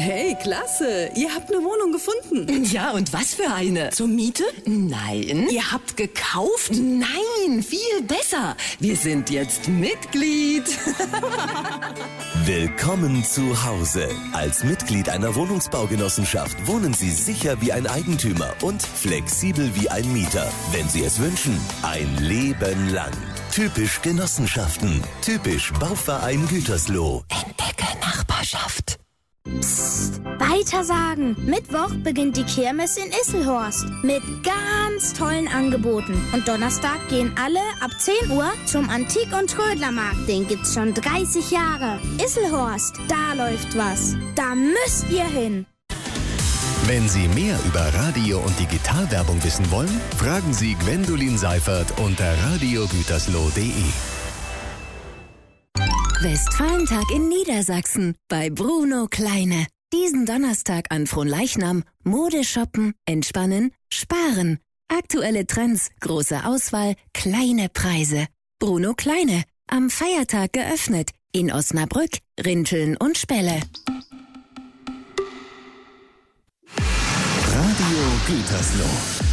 Hey, klasse. Ihr habt eine Wohnung gefunden. Ja, und was für eine? Zur Miete? Nein. Ihr habt gekauft? Nein, viel besser. Wir sind jetzt Mitglied. Willkommen zu Hause. Als Mitglied einer Wohnungsbaugenossenschaft wohnen Sie sicher wie ein Eigentümer und flexibel wie ein Mieter. Wenn Sie es wünschen, ein Leben lang. Typisch Genossenschaften. Typisch Bauverein Gütersloh. Entdecke Nachbarschaft. Psst, weitersagen. Mittwoch beginnt die Kirmes in Isselhorst mit ganz tollen Angeboten. Und Donnerstag gehen alle ab 10 Uhr zum Antik- und Trödlermarkt. Den gibt's schon 30 Jahre. Isselhorst, da läuft was. Da müsst ihr hin. Wenn Sie mehr über Radio- und Digitalwerbung wissen wollen, fragen Sie Gwendolin Seifert unter radiogütersloh.de. Westfalentag in Niedersachsen bei Bruno Kleine. Diesen Donnerstag an Fronleichnam Mode shoppen, entspannen, sparen. Aktuelle Trends, große Auswahl, kleine Preise. Bruno Kleine, am Feiertag geöffnet in Osnabrück, Rinteln und Spelle. Radio Gütersloh.